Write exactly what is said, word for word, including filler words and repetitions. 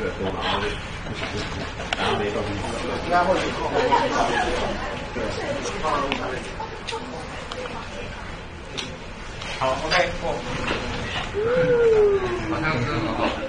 多，然后然后没动力。 应该会有空。 对。 好 ，OK，过。 好像是很好。